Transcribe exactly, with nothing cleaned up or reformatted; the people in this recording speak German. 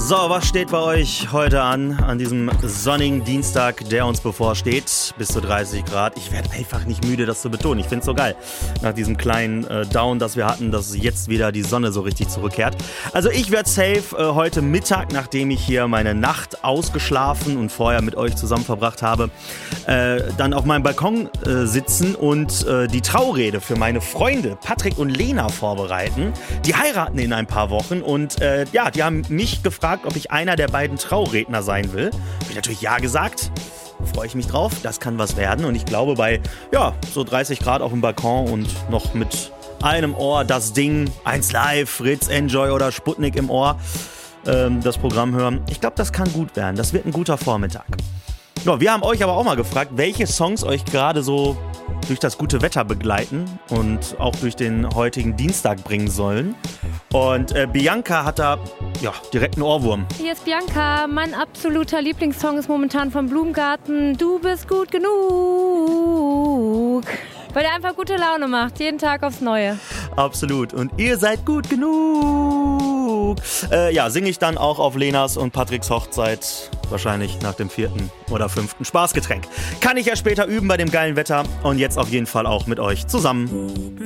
So, was steht bei euch heute an, an diesem sonnigen Dienstag, der uns bevorsteht? Bis zu dreißig Grad. Ich werde einfach nicht müde, das zu betonen. Ich finde es so geil, nach diesem kleinen äh, Down, das wir hatten, dass jetzt wieder die Sonne so richtig zurückkehrt. Also ich werde safe äh, heute Mittag, nachdem ich hier meine Nacht ausgeschlafen und vorher mit euch zusammen verbracht habe, äh, dann auf meinem Balkon äh, sitzen und äh, die Traurede für meine Freunde Patrick und Lena vorbereiten. Die heiraten in ein paar Wochen und äh, ja, die haben mich gefragt, ob ich einer der beiden Trauredner sein will. Habe ich natürlich ja gesagt. Freue ich mich drauf. Das kann was werden. Und ich glaube, bei ja, so dreißig Grad auf dem Balkon und noch mit einem Ohr das Ding, eins Live, Fritz, Enjoy oder Sputnik im Ohr, ähm, das Programm hören. Ich glaube, das kann gut werden. Das wird ein guter Vormittag. Ja, wir haben euch aber auch mal gefragt, welche Songs euch gerade so durch das gute Wetter begleiten und auch durch den heutigen Dienstag bringen sollen. Und äh, Bianca hat da ja, direkt einen Ohrwurm. Hier ist Bianca. Mein absoluter Lieblingssong ist momentan von Blumengarten. Du bist gut genug. Weil der einfach gute Laune macht, jeden Tag aufs Neue. Absolut. Und ihr seid gut genug. Äh, ja, singe ich dann auch auf Lenas und Patricks Hochzeit. Wahrscheinlich nach dem vierten oder fünften Spaßgetränk. Kann ich ja später üben bei dem geilen Wetter. Und jetzt auf jeden Fall auch mit euch zusammen.